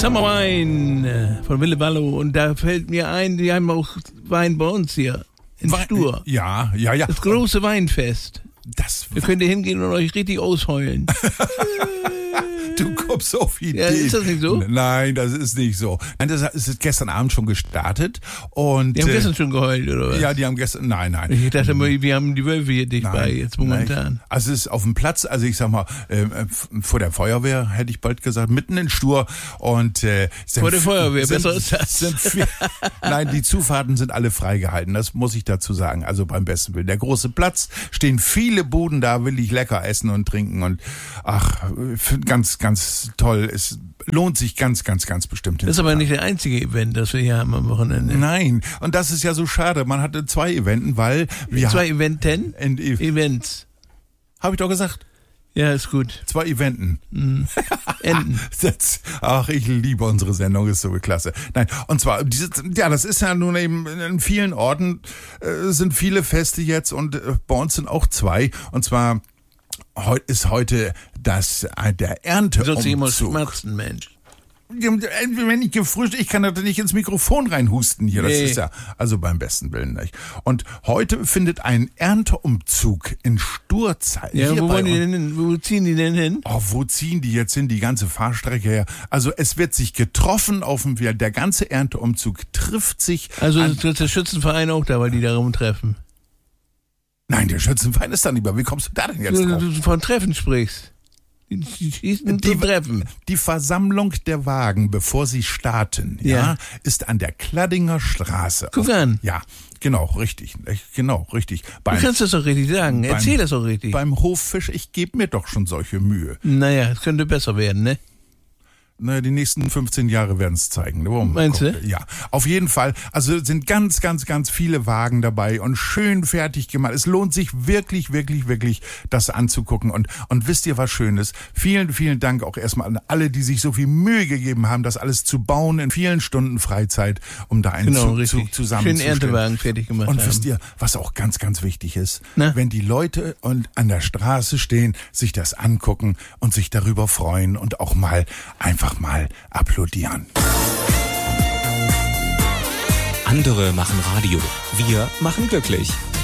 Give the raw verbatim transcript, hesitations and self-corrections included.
Summer Wine von Wille Wallo. Und da fällt mir ein, die haben auch Wein bei uns hier in Wein, Stur. Ja, ja, ja. Das große Weinfest. Das Da könnt ihr hingehen und euch richtig ausheulen. Du kommst auf Ideen. Ja, ist das nicht so? Nein, das ist nicht so. Nein, das ist gestern Abend schon gestartet. Und, Die haben äh, gestern schon geheult, oder was? Ja, die haben gestern, nein, nein. Ich dachte immer, wir haben die Wölfe hier dicht Nein, bei, jetzt momentan. nein. Also es ist auf dem Platz, also ich sag mal, äh, vor der Feuerwehr, hätte ich bald gesagt, mitten in Stur. Und, äh, sind Vor der Feuerwehr, sind, besser ist das. Sind vier, nein, die Zufahrten sind alle freigehalten, das muss ich dazu sagen. Also beim besten Willen. Der große Platz, stehen viele Buden da, will ich lecker essen und trinken und ach, ganz, ganz toll. Es lohnt sich ganz, ganz, ganz bestimmt. Das ist aber nicht der einzige Event, das wir hier haben am Wochenende. Nein, und das ist ja so schade. Man hatte zwei Eventen, weil wir Zwei Eventen? Ent- Events. Habe ich doch gesagt. Ja, ist gut. Zwei Eventen. Mhm. Enden. Das, ach, ich liebe unsere Sendung, ist so klasse. Nein, und zwar, diese, ja, das ist ja nun eben in vielen Orten äh, sind viele Feste jetzt und äh, bei uns sind auch zwei. Und zwar heu, ist heute das äh, der Du sollst dich immer Ernteumzug. schmatzen, Mensch. Wenn ich gefrühstückt, ich kann da nicht ins Mikrofon reinhusten hier. Das Nee. ist ja, also beim besten Willen nicht. Und heute findet ein Ernteumzug in Sturzeit. Ja, hier wo bei wollen die uns. denn hin? Wo ziehen die denn hin? Oh, wo ziehen die jetzt hin, die ganze Fahrstrecke her? Also es wird sich getroffen auf dem Weg. Der ganze Ernteumzug trifft sich. Also an, ist der Schützenverein auch da, weil die da rumtreffen. Nein, der Schützenverein ist da nicht mehr. Wie kommst du da denn jetzt Du, drauf? du von Treffen sprichst. Die, die schießen Die- zum Treffen. Die Versammlung der Wagen, bevor sie starten, ja, Ja. ist an der Kladdinger Straße. Guck an. Ja, genau, richtig. Genau, richtig. Du Beim, kannst das doch richtig sagen. beim- Erzähl das doch richtig. beim Hoffisch, ich gebe mir doch schon solche Mühe. Naja, es könnte besser werden, ne? Naja, die nächsten fünfzehn Jahre werden es zeigen. Warum? Meinst du? Ja, auf jeden Fall. Also sind ganz, ganz, ganz viele Wagen dabei und schön fertig gemacht. Es lohnt sich wirklich, wirklich, wirklich, das anzugucken. Und, und wisst ihr was Schönes? Vielen, vielen Dank auch erstmal an alle, die sich so viel Mühe gegeben haben, das alles zu bauen in vielen Stunden Freizeit, um da einen Genau, Zug, richtig. Zug zusammenzustellen. Schön Erntewagen fertig gemacht Und haben. wisst ihr, was auch ganz, ganz wichtig ist? Na? Wenn die Leute und an der Straße stehen, sich das angucken und sich darüber freuen und auch mal einfach mal applaudieren. Andere machen Radio. Wir machen glücklich.